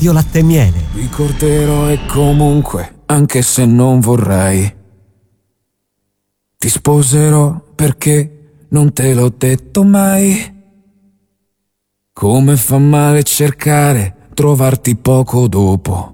Radio Latte e Miele. Ricorderò e comunque, anche se non vorrei, ti sposerò perché non te l'ho detto mai. Come fa male cercare, trovarti poco dopo.